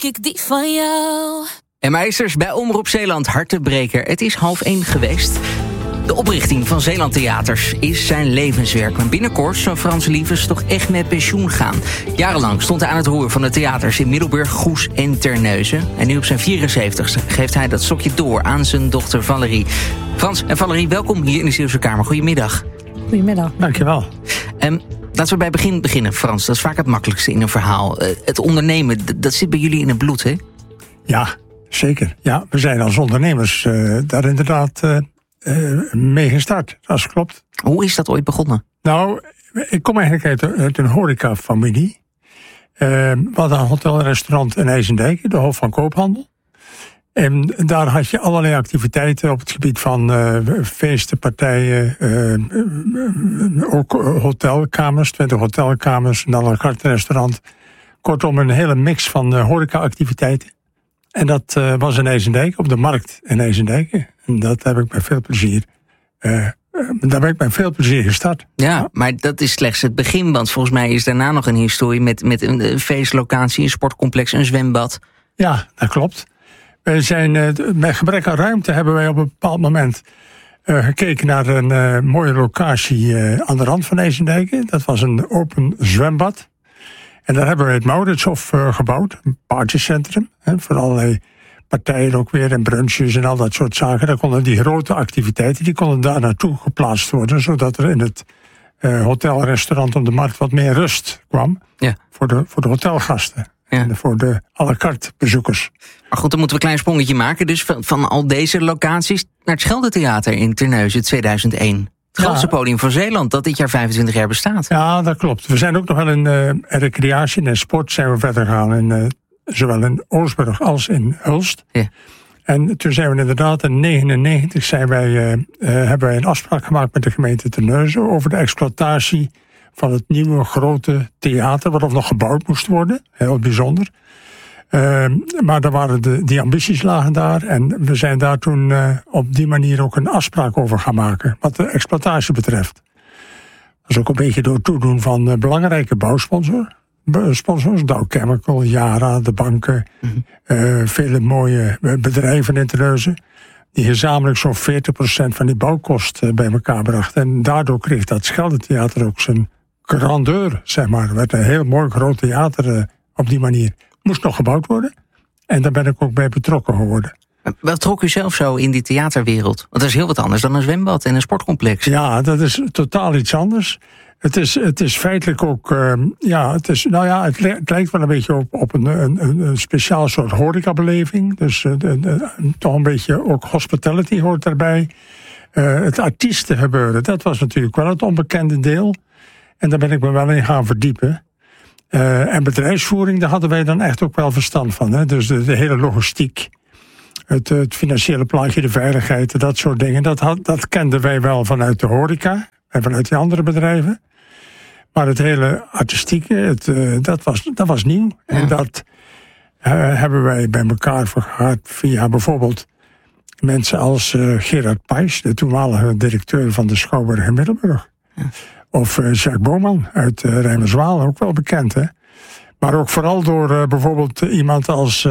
ik die van jou. En meisters bij Omroep Zeeland, hartebreker. Het is 1:30 geweest. De oprichting van Zeeland Theaters is zijn levenswerk. Maar binnenkort zou Frans Liefers toch echt met pensioen gaan. Jarenlang stond hij aan het roer van de theaters in Middelburg, Goes en Terneuzen. En nu op zijn 74ste geeft hij dat stokje door aan zijn dochter Valerie. Frans en Valerie, welkom hier in de Zeeuwse Kamer. Goedemiddag. Goedemiddag. Dankjewel. Laten we bij begin beginnen, Frans. Dat is vaak het makkelijkste in een verhaal. Het ondernemen, dat zit bij jullie in het bloed, hè? Ja, zeker. Ja, we zijn als ondernemers daar inderdaad mee gestart. Dat klopt. Hoe is dat ooit begonnen? Nou, ik kom eigenlijk uit een horecafamilie. We hadden een hotel-restaurant in IJsendijk, de Hof van Koophandel. En daar had je allerlei activiteiten op het gebied van feesten, partijen, ook hotelkamers, 20 hotelkamers, een à la carte restaurant. Kortom, een hele mix van horeca-activiteiten. En dat was in IJsendijk, op de markt in IJsendijk. En dat heb ik met veel plezier. Daar ben ik met veel plezier gestart. Ja, maar dat is slechts het begin, want volgens mij is daarna nog een historie met een feestlocatie, een sportcomplex, een zwembad. Ja, dat klopt. Wij zijn, met gebrek aan ruimte hebben wij op een bepaald moment gekeken naar een mooie locatie aan de rand van IJsendijk. Dat was een open zwembad. En daar hebben wij het Mauritshof gebouwd, een partycentrum. Voor allerlei partijen ook weer en brunches en al dat soort zaken. Daar konden die grote activiteiten, die konden daar naartoe geplaatst worden, zodat er in het hotelrestaurant op de markt wat meer rust kwam. Ja. Voor de hotelgasten. Ja. En voor de à la carte bezoekers. Maar goed, dan moeten we een klein sprongetje maken. Dus van al deze locaties naar het Scheldetheater in Terneuzen 2001. Het grootste podium van Zeeland, dat dit jaar 25 jaar bestaat. Ja, dat klopt. We zijn ook nog wel in recreatie en sport zijn we verder gegaan. Zowel in Oostburg als in Hulst. Ja. En toen zijn we inderdaad in 1999 hebben wij een afspraak gemaakt met de gemeente Terneuzen over de exploitatie van het nieuwe grote theater, wat nog gebouwd moest worden. Heel bijzonder. Maar daar waren die ambities lagen daar. En we zijn daar toen op die manier ook een afspraak over gaan maken, wat de exploitatie betreft. Dat is ook een beetje door toedoen van belangrijke bouwsponsors. Dow Chemical, Yara, de banken. Vele mooie bedrijven in Terneuzen. Die gezamenlijk zo'n 40% van die bouwkost bij elkaar bracht. En daardoor kreeg dat Scheldetheater ook zijn grandeur, zeg maar. Het werd een heel mooi groot theater op die manier. Moest nog gebouwd worden. En daar ben ik ook bij betrokken geworden. Wat trok u zelf zo in die theaterwereld? Want dat is heel wat anders dan een zwembad en een sportcomplex. Ja, dat is totaal iets anders. Het is feitelijk ook, het lijkt wel een beetje op een speciaal soort horecabeleving. Dus toch een beetje ook hospitality hoort daarbij. Het artiestengebeuren, dat was natuurlijk wel het onbekende deel. En daar ben ik me wel in gaan verdiepen. En bedrijfsvoering, daar hadden wij dan echt ook wel verstand van. Hè? Dus de hele logistiek, het financiële plaatje, de veiligheid, dat soort dingen. Dat kenden wij wel vanuit de horeca en vanuit die andere bedrijven. Maar het hele artistieke, dat was nieuw. Ja. En dat hebben wij bij elkaar gehad via bijvoorbeeld mensen als Gerard Pijs, de toenmalige directeur van de Schouwburg in Middelburg. Ja. Of Jacques Boman uit Rijmerswaal, ook wel bekend. Hè? Maar ook vooral door bijvoorbeeld iemand als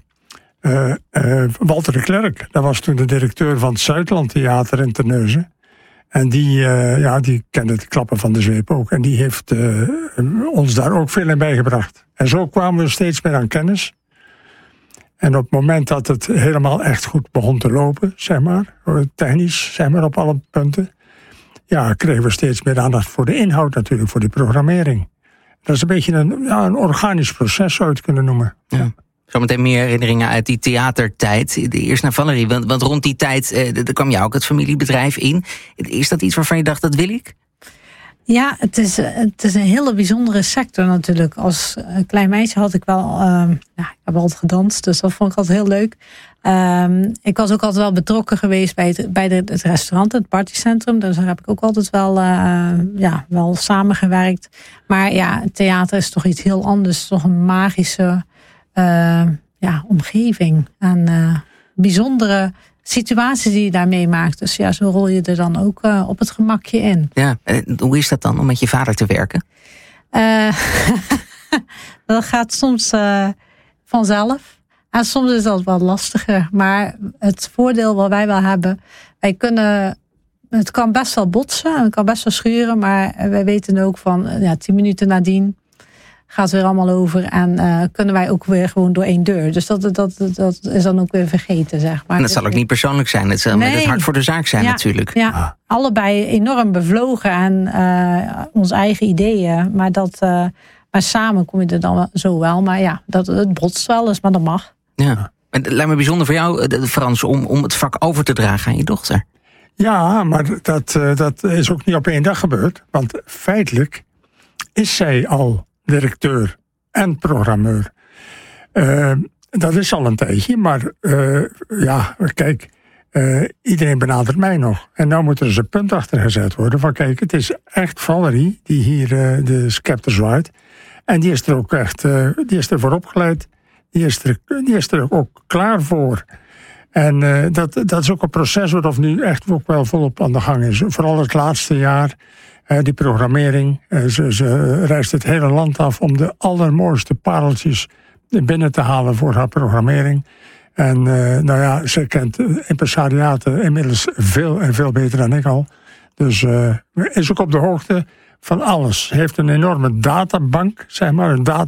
Walter de Klerk. Dat was toen de directeur van het Zuidland Theater in Terneuzen. En die kende het klappen van de zweep ook. En die heeft ons daar ook veel in bijgebracht. En zo kwamen we steeds meer aan kennis. En op het moment dat het helemaal echt goed begon te lopen, zeg maar, technisch, zeg maar, op alle punten, kregen we steeds meer aandacht voor de inhoud natuurlijk, voor die programmering. Dat is een beetje een organisch proces, zou je het kunnen noemen. Ja. Zometeen meer herinneringen uit die theatertijd. Eerst naar Valerie, want rond die tijd er kwam jou ook het familiebedrijf in. Is dat iets waarvan je dacht, dat wil ik? Ja, het is een hele bijzondere sector natuurlijk. Als klein meisje had ik wel, ik heb altijd gedanst, dus dat vond ik altijd heel leuk. Ik was ook altijd wel betrokken geweest bij het restaurant, het partycentrum. Dus daar heb ik ook altijd wel samengewerkt. Maar ja, het theater is toch iets heel anders. Toch een magische omgeving. En bijzondere situaties die je daar meemaakt. Dus ja, zo rol je er dan ook op het gemakje in. Ja, hoe is dat dan om met je vader te werken? Dat gaat soms vanzelf. En soms is dat wat lastiger. Maar het voordeel wat wij wel hebben, het kan best wel botsen en het kan best wel schuren. Maar wij weten ook van 10 minuten nadien gaat het weer allemaal over. En kunnen wij ook weer gewoon door 1 deur. Dus dat is dan ook weer vergeten, zeg maar. En dat zal ook niet persoonlijk zijn. Het zal met het hart voor de zaak zijn natuurlijk. Ja, allebei enorm bevlogen en onze eigen ideeën. Maar samen kom je er dan zo wel. Maar ja, het botst wel eens, maar dat mag. Ja. Het lijkt me bijzonder voor jou, Frans, om het vak over te dragen aan je dochter. Ja, maar dat is ook niet op 1 dag gebeurd. Want feitelijk is zij al directeur en programmeur. Dat is al een tijdje, maar kijk, iedereen benadert mij nog. En nou moet er eens een punt achter gezet worden van kijk, het is echt Valerie die hier de scepter zwaait. En die is er ook echt, die is er voor opgeleid. Die is er ook klaar voor. En dat is ook een proces wat nu echt ook wel volop aan de gang is. Vooral het laatste jaar, die programmering. Ze reist het hele land af om de allermooiste pareltjes binnen te halen voor haar programmering. En ze kent impresariaten inmiddels veel en veel beter dan ik al. Dus is ook op de hoogte van alles. Heeft een enorme databank, zeg maar,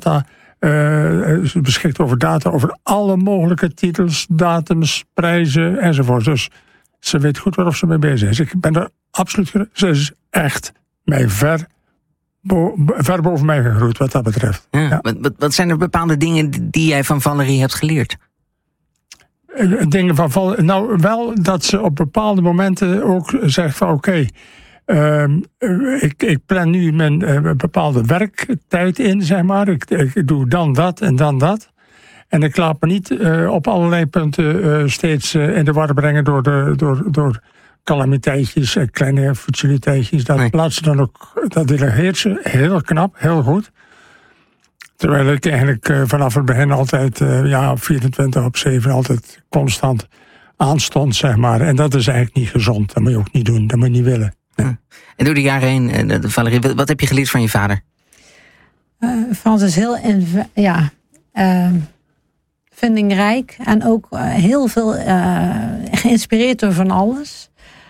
ze beschikt over data over alle mogelijke titels, datums, prijzen enzovoort. Dus ze weet goed waarop ze mee bezig is. Ik ben er absoluut... Ze is echt mij ver boven mij gegroeid wat dat betreft. Ja. Wat zijn er bepaalde dingen die jij van Valerie hebt geleerd? Dingen van Valerie... Nou, wel dat ze op bepaalde momenten ook zegt van oké, ik plan nu mijn bepaalde werktijd in, zeg maar. Ik doe dan dat en dan dat. En ik laat me niet op allerlei punten steeds in de war brengen door calamiteitjes en kleine futiliteitjes. Dat laat ze dan ook, dat delegeert ze heel knap, heel goed. Terwijl ik eigenlijk vanaf het begin altijd 24/7 altijd constant aanstond, zeg maar. En dat is eigenlijk niet gezond. Dat moet je ook niet doen, dat moet je niet willen. Nee. En door de jaren heen, Valerie, wat heb je geleerd van je vader? Frans is heel vindingrijk en ook heel veel geïnspireerd door van alles.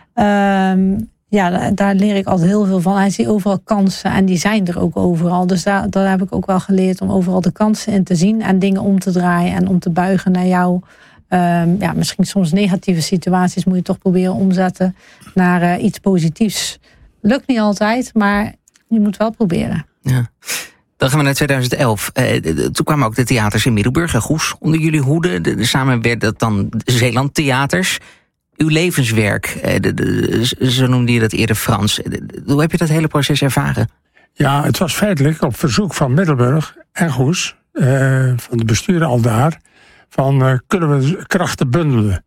Daar leer ik altijd heel veel van. Hij ziet overal kansen en die zijn er ook overal. Dus daar heb ik ook wel geleerd om overal de kansen in te zien en dingen om te draaien en om te buigen naar jou. Misschien soms negatieve situaties moet je toch proberen omzetten naar iets positiefs. Lukt niet altijd, maar je moet wel proberen. Ja. Dan gaan we naar 2011. Toen kwamen ook de theaters in Middelburg en Goes onder jullie hoede. Samen werd dat dan Zeeland Theaters. Uw levenswerk, zo noemde je dat eerder, Frans. Hoe heb je dat hele proces ervaren? Ja, het was feitelijk op verzoek van Middelburg en Goes, van de besturen al daar, van kunnen we krachten bundelen.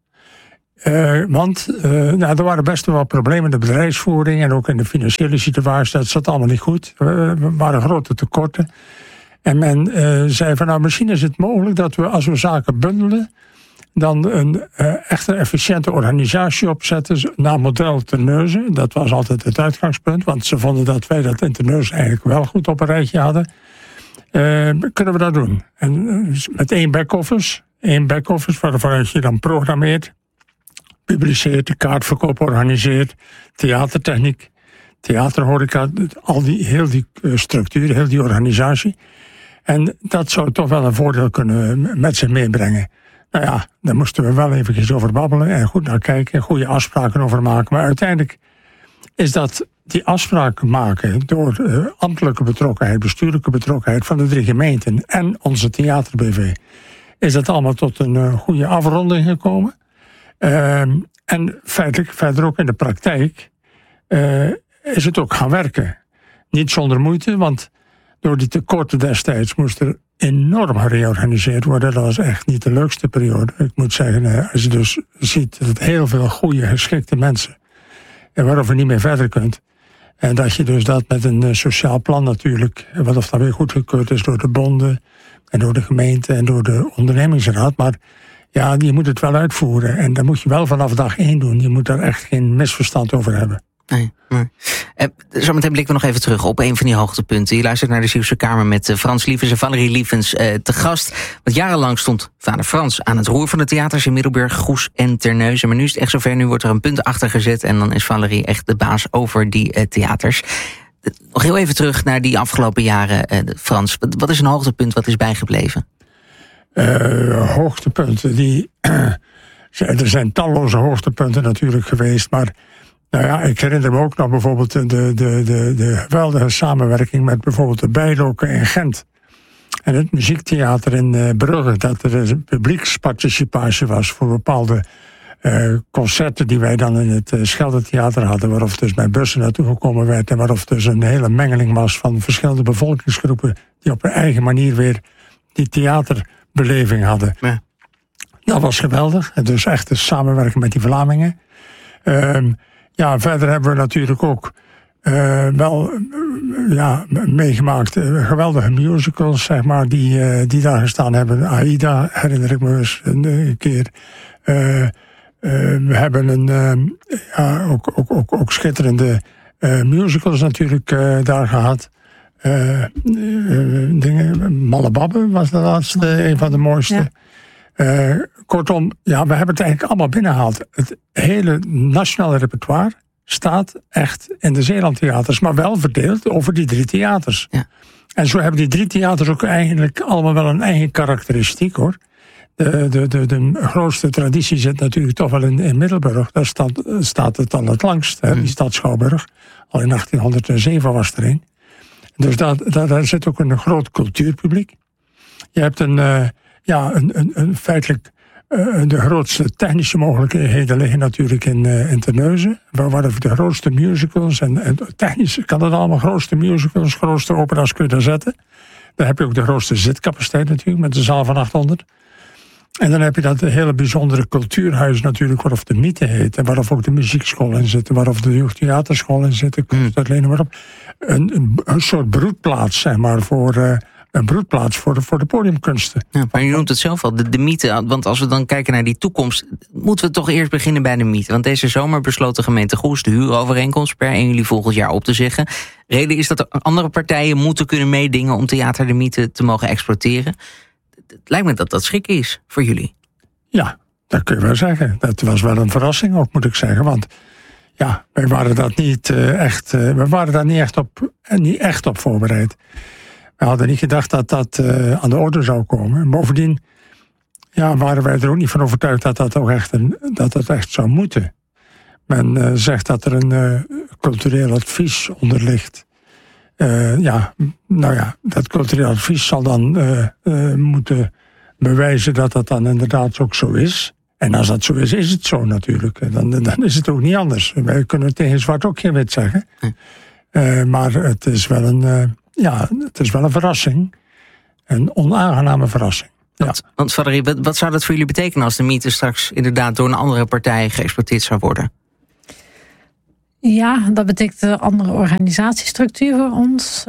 Want er waren best wel problemen in de bedrijfsvoering en ook in de financiële situatie. Dat zat allemaal niet goed. Er waren grote tekorten. En men zei van misschien is het mogelijk dat we als we zaken bundelen, dan een echt een efficiënte organisatie opzetten naar model Terneuzen. Dat was altijd het uitgangspunt, want ze vonden dat wij dat in Terneuzen eigenlijk wel goed op een rijtje hadden. Kunnen we dat doen? En met één back-office waarvan je dan programmeert, publiceert, de kaartverkoop organiseert, theatertechniek, theaterhoreca, heel die structuur, heel die organisatie. En dat zou toch wel een voordeel kunnen met zich meebrengen. Nou ja, daar moesten we wel eventjes over babbelen en goed naar kijken, goede afspraken over maken. Maar uiteindelijk is dat die afspraken maken door ambtelijke betrokkenheid, bestuurlijke betrokkenheid van de 3 gemeenten en onze theater-BV, is dat allemaal tot een goede afronding gekomen. En feitelijk, verder ook in de praktijk, is het ook gaan werken. Niet zonder moeite, want door die tekorten destijds moest er enorm gereorganiseerd worden. Dat was echt niet de leukste periode. Ik moet zeggen, als je dus ziet dat heel veel goede, geschikte mensen, en waarover je niet meer verder kunt. En dat je dus dat met een sociaal plan natuurlijk, wat of dat weer goedgekeurd is door de bonden en door de gemeente en door de ondernemingsraad. Maar ja, je moet het wel uitvoeren. En dat moet je wel vanaf dag 1 doen. Je moet daar echt geen misverstand over hebben. Nee. Zometeen blikken we nog even terug op een van die hoogtepunten. Je luistert naar de Zeeuwse Kamer met Frans Lievens en Valerie Lievens te gast. Want jarenlang stond vader Frans aan het roer van de theaters in Middelburg, Goes en Terneuzen. Maar nu is het echt zover, nu wordt er een punt achter gezet en dan is Valerie echt de baas over die theaters. Nog heel even terug naar die afgelopen jaren, Frans. Wat is een hoogtepunt, wat is bijgebleven? Hoogtepunten, er zijn talloze hoogtepunten natuurlijk geweest, maar nou ja, ik herinner me ook nog bijvoorbeeld de geweldige samenwerking met bijvoorbeeld de Bijloken in Gent. En het muziektheater in Brugge, dat er een publieksparticipatie was voor bepaalde concerten die wij dan in het Scheldetheater hadden, waarop dus met bussen naartoe gekomen werd en waarop dus een hele mengeling was van verschillende bevolkingsgroepen die op hun eigen manier weer die theaterbeleving hadden. Ja. Dat was geweldig. En dus echt de samenwerking met die Vlamingen. Verder hebben we natuurlijk ook meegemaakt geweldige musicals, zeg maar, die daar gestaan hebben. Aida herinner ik me eens een keer. We hebben ook schitterende musicals natuurlijk daar gehad. Malababbe was de laatste, een van de mooiste. Ja. Kortom, we hebben het eigenlijk allemaal binnengehaald. Het hele nationale repertoire staat echt in de Zeelandtheaters, maar wel verdeeld over die 3 theaters. Ja. En zo hebben die 3 theaters ook eigenlijk allemaal wel een eigen karakteristiek, hoor. De grootste traditie zit natuurlijk toch wel in Middelburg. Daar staat het al het langst, hè, die stad Schouwburg. Al in 1807 was er een. Dus daar zit ook een groot cultuurpubliek. Je hebt een feitelijk de grootste technische mogelijkheden liggen natuurlijk in Terneuzen. Waar de grootste musicals en technisch kan dat allemaal, grootste musicals, grootste opera's kun je daar zetten. Daar heb je ook de grootste zitcapaciteit natuurlijk, met de zaal van 800. En dan heb je dat hele bijzondere cultuurhuis natuurlijk, waarop de Mythe heet. En waarop ook de muziekschool in zit, waarop de jeugdtheaterschool in zit. Een soort broedplaats, zeg maar, voor de podiumkunsten. Ja, maar je noemt het zelf al, de Mythe. Want als we dan kijken naar die toekomst, moeten we toch eerst beginnen bij de Mythe. Want deze zomer besloot de gemeente Goes de huurovereenkomst per 1 juli volgend jaar op te zeggen. Reden is dat er andere partijen moeten kunnen meedingen om Theater de Mythe te mogen exploiteren. Het lijkt me dat dat schrik is voor jullie. Ja, dat kun je wel zeggen. Dat was wel een verrassing ook, moet ik zeggen. Want ja, wij waren daar niet echt op voorbereid. We hadden niet gedacht dat dat aan de orde zou komen. En bovendien waren wij er ook niet van overtuigd dat dat echt zou moeten. Men zegt dat er een cultureel advies onder ligt. Dat cultureel advies zal dan moeten bewijzen dat dat dan inderdaad ook zo is. En als dat zo is het zo natuurlijk. Dan is het ook niet anders. Wij kunnen tegen zwart ook geen wit zeggen. Maar het is wel een verrassing. Een onaangename verrassing. Ja. Want Valerie, wat zou dat voor jullie betekenen als de Mythe straks inderdaad door een andere partij geëxploiteerd zou worden? Ja, dat betekent een andere organisatiestructuur voor ons.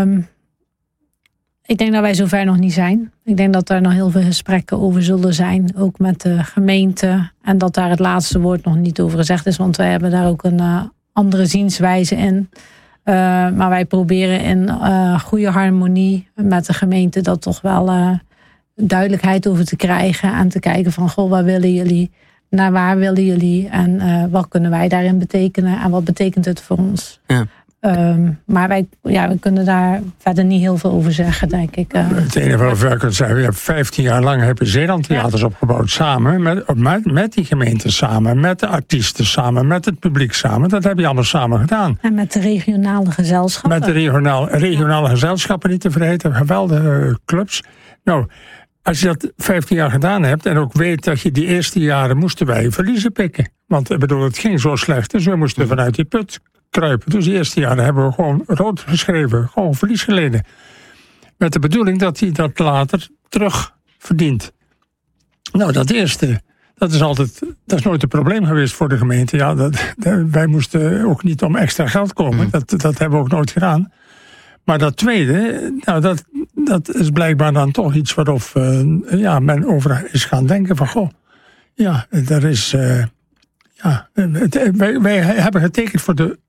Ik denk dat wij zover nog niet zijn. Ik denk dat er nog heel veel gesprekken over zullen zijn. Ook met de gemeente. En dat daar het laatste woord nog niet over gezegd is. Want wij hebben daar ook een andere zienswijze in. Maar wij proberen in goede harmonie met de gemeente dat toch wel duidelijkheid over te krijgen. En te kijken van, goh, wat willen jullie? Naar waar willen jullie? En wat kunnen wij daarin betekenen? En wat betekent het voor ons? Ja. Maar we kunnen daar verder niet heel veel over zeggen, denk ik. Het enige wat ik kan zeggen, je hebt 15 jaar lang heb je Zeelandtheaters opgebouwd samen, met die gemeenten samen, met de artiesten samen, met het publiek samen. Dat heb je allemaal samen gedaan. En met de regionale gezelschappen. Met de regionale gezelschappen niet te vergeten, geweldige clubs. Nou, als je dat 15 jaar gedaan hebt en ook weet dat je die eerste jaren moesten wij verliezen pikken. Want ik bedoel, het ging zo slecht, dus we moesten vanuit die put kruipen. Dus de eerste jaren hebben we gewoon rood geschreven, gewoon verlies geleden. Met de bedoeling dat hij dat later terug verdient. Nou, dat eerste, dat is nooit een probleem geweest voor de gemeente. Ja, wij moesten ook niet om extra geld komen. Dat hebben we ook nooit gedaan. Maar dat tweede, nou, dat is blijkbaar dan toch iets waarop men over is gaan denken van, goh, ja, er is... wij hebben getekend voor de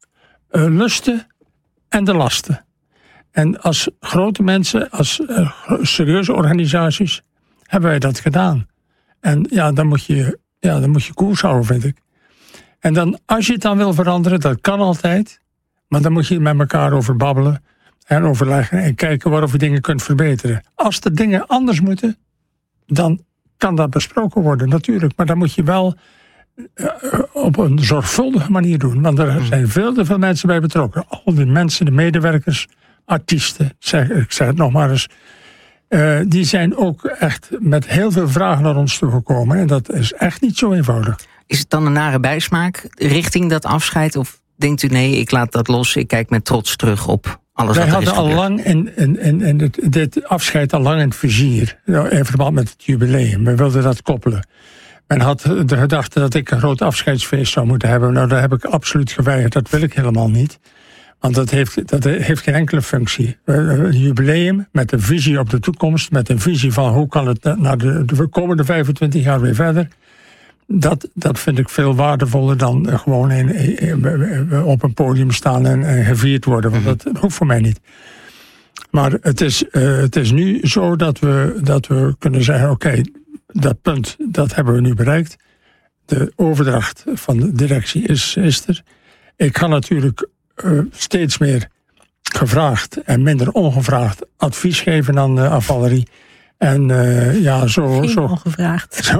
lusten en de lasten. En als grote mensen, als serieuze organisaties, hebben wij dat gedaan. En ja, dan moet je koers houden, vind ik. En dan, als je het dan wil veranderen, dat kan altijd. Maar dan moet je met elkaar over babbelen en overleggen en kijken waarop je dingen kunt verbeteren. Als de dingen anders moeten, dan kan dat besproken worden, natuurlijk. Maar dan moet je wel op een zorgvuldige manier doen. Want er zijn veel te veel mensen bij betrokken. Al die mensen, de medewerkers, artiesten, ik zeg het nog maar eens. Die zijn ook echt met heel veel vragen naar ons toegekomen. En dat is echt niet zo eenvoudig. Is het dan een nare bijsmaak richting dat afscheid? Of denkt u nee, ik laat dat los, ik kijk met trots terug op alles wat er is gebeurd? Wij hadden al lang dit afscheid al lang in het vizier. In verband met het jubileum. We wilden dat koppelen. Men had de gedachte dat ik een groot afscheidsfeest zou moeten hebben. Nou, dat heb ik absoluut geweigerd. Dat wil ik helemaal niet. Want dat heeft geen enkele functie. Een jubileum met een visie op de toekomst. Met een visie van hoe kan het naar de komende 25 jaar weer verder. Dat vind ik veel waardevoller dan gewoon op een podium staan en gevierd worden. Want dat hoeft voor mij niet. Maar het is nu zo dat we kunnen zeggen, oké, dat punt, dat hebben we nu bereikt. De overdracht van de directie is er. Ik ga natuurlijk steeds meer gevraagd en minder ongevraagd advies geven aan Valerie. En zo ongevraagd.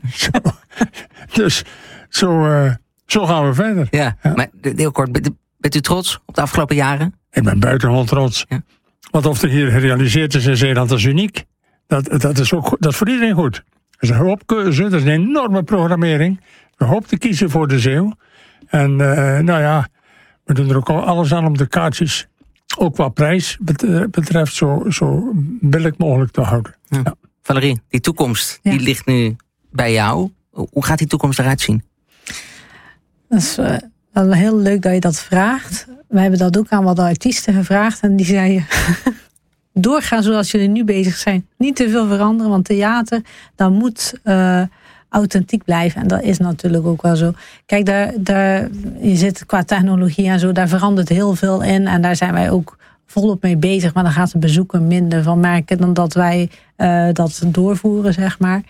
Dus zo gaan we verder. Ja. Maar heel kort, bent u trots op de afgelopen jaren? Ik ben buitengewoon trots. Ja. Want of er hier gerealiseerd is in Zeeland, dat is uniek. Dat is voor iedereen goed. Er is een hoop keuze, er is een enorme programmering. We hopen te kiezen voor de Zeeuw. En we doen er ook alles aan om de kaartjes, ook wat prijs betreft, zo billig mogelijk te houden. Ja. Ja. Valerie, die toekomst, die ligt nu bij jou. Hoe gaat die toekomst eruit zien? Dat is wel heel leuk dat je dat vraagt. We hebben dat ook aan wat artiesten gevraagd. En die zeiden, doorgaan zoals jullie nu bezig zijn. Niet te veel veranderen, want theater, dat moet authentiek blijven. En dat is natuurlijk ook wel zo. Kijk, je zit qua technologie en zo, daar verandert heel veel in. En daar zijn wij ook volop mee bezig. Maar dan gaat de bezoeker minder van merken dan dat wij dat doorvoeren, zeg maar.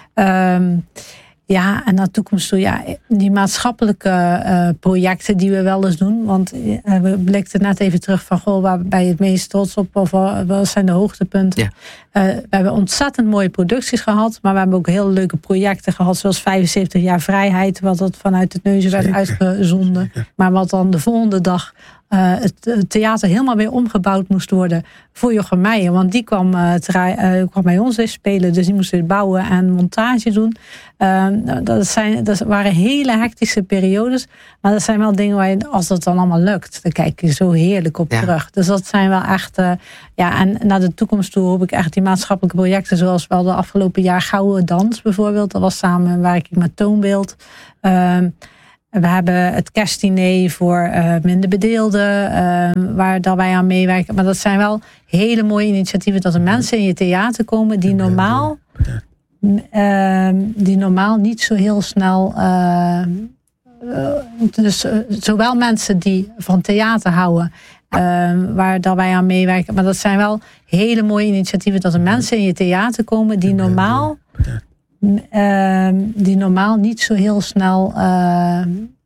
En naar de toekomst toe, die maatschappelijke projecten die we wel eens doen. Want we blikten net even terug van, waar ben je het meest trots op? Of wat zijn de hoogtepunten? Ja. We hebben ontzettend mooie producties gehad. Maar we hebben ook heel leuke projecten gehad. Zoals 75 jaar vrijheid. Wat dat vanuit het Neuzen werd uitgezonden. Zeker. Maar wat dan de volgende dag het theater helemaal weer omgebouwd moest worden voor Jochem Meijer. Want die kwam bij ons eens spelen. Dus die moest weer bouwen en montage doen. Dat waren hele hectische periodes. Maar dat zijn wel dingen waar je, als dat dan allemaal lukt, dan kijk je zo heerlijk op terug. Dus dat zijn wel echt... en naar de toekomst toe hoop ik echt die maatschappelijke projecten, zoals wel de afgelopen jaar Gouden Dans bijvoorbeeld. Dat was samenwerking met Toonbeeld. We hebben het kerstdiner voor minder bedeelden, waar wij aan meewerken. Maar dat zijn wel hele mooie initiatieven, dat er mensen in je theater komen die normaal niet zo heel snel... zowel mensen die van theater houden, waar wij aan meewerken. Maar dat zijn wel hele mooie initiatieven, dat er mensen in je theater komen die normaal niet zo heel snel...